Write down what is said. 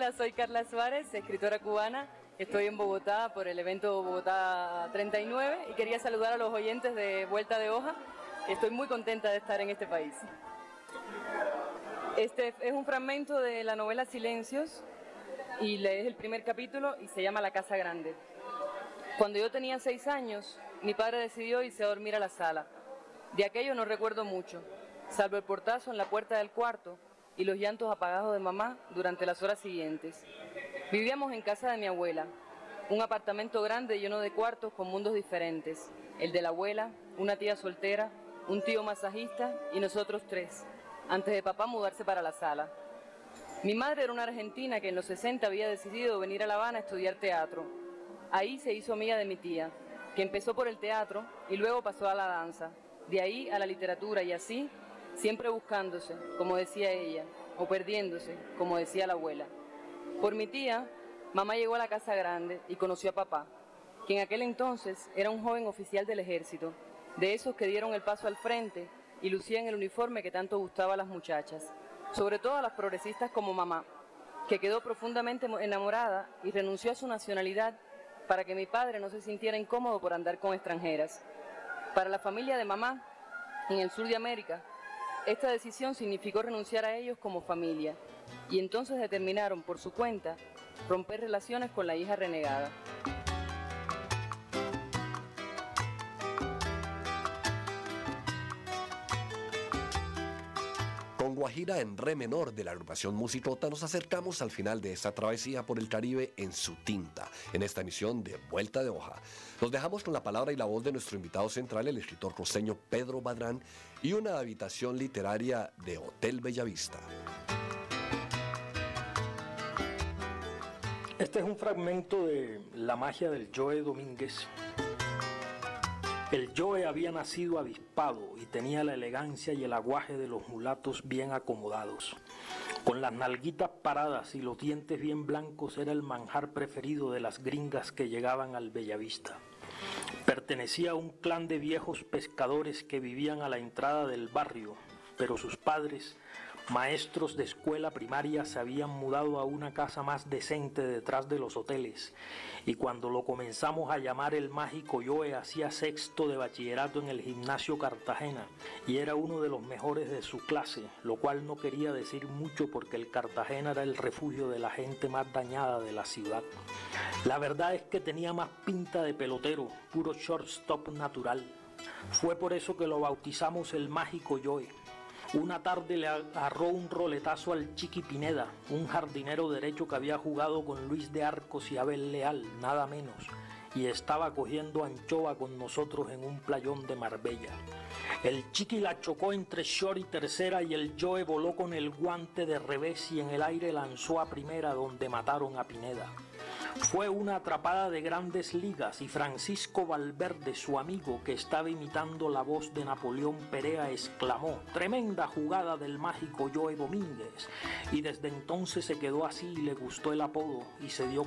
Hola, soy Carla Suárez, escritora cubana. Estoy en Bogotá por el evento Bogotá 39 y quería saludar a los oyentes de Vuelta de Hoja. Estoy muy contenta de estar en este país. Este es un fragmento de la novela Silencios y es el primer capítulo y se llama La Casa Grande. Cuando yo tenía 6 años, mi padre decidió irse a dormir a la sala. De aquello no recuerdo mucho, salvo el portazo en la puerta del cuarto y los llantos apagados de mamá durante las horas siguientes. Vivíamos en casa de mi abuela, un apartamento grande lleno de cuartos con mundos diferentes. El de la abuela, una tía soltera, un tío masajista y nosotros 3, antes de papá mudarse para la sala. Mi madre era una argentina que en los 60 había decidido venir a La Habana a estudiar teatro. Ahí se hizo amiga de mi tía, que empezó por el teatro y luego pasó a la danza. De ahí a la literatura y así, siempre buscándose, como decía ella, o perdiéndose, como decía la abuela. Por mi tía, mamá llegó a la Casa Grande y conoció a papá, que en aquel entonces era un joven oficial del ejército, de esos que dieron el paso al frente y lucían el uniforme que tanto gustaba a las muchachas, sobre todo a las progresistas como mamá, que quedó profundamente enamorada y renunció a su nacionalidad para que mi padre no se sintiera incómodo por andar con extranjeras. Para la familia de mamá, en el sur de América, esta decisión significó renunciar a ellos como familia, y entonces determinaron por su cuenta romper relaciones con la hija renegada. Con Guajira en re menor de la agrupación Musicota nos acercamos al final de esta travesía por el Caribe en su tinta, en esta emisión de Vuelta de Hoja. Nos dejamos con la palabra y la voz de nuestro invitado central, el escritor costeño Pedro Badrán, y una habitación literaria de Hotel Bellavista. Este es un fragmento de La magia del Joe Domínguez. El Joe había nacido avispado y tenía la elegancia y el aguaje de los mulatos bien acomodados. Con las nalguitas paradas y los dientes bien blancos era el manjar preferido de las gringas que llegaban al Bellavista. Pertenecía a un clan de viejos pescadores que vivían a la entrada del barrio, pero sus padres, maestros de escuela primaria, se habían mudado a una casa más decente detrás de los hoteles, y cuando lo comenzamos a llamar el mágico Joe hacía sexto de bachillerato en el gimnasio Cartagena y era uno de los mejores de su clase, lo cual no quería decir mucho porque el Cartagena era el refugio de la gente más dañada de la ciudad. La verdad es que tenía más pinta de pelotero, puro shortstop natural. Fue por eso que lo bautizamos el mágico Joe. Una tarde le agarró un roletazo al Chiqui Pineda, un jardinero derecho que había jugado con Luis de Arcos y Abel Leal, nada menos, y estaba cogiendo anchoa con nosotros en un playón de Marbella. El Chiqui la chocó entre short y tercera y el Joe voló con el guante de revés y en el aire lanzó a primera donde mataron a Pineda. Fue una atrapada de grandes ligas y Francisco Valverde, su amigo, que estaba imitando la voz de Napoleón Perea, exclamó: «Tremenda jugada del mágico Joe Domínguez», y desde entonces se quedó así y le gustó el apodo y se dio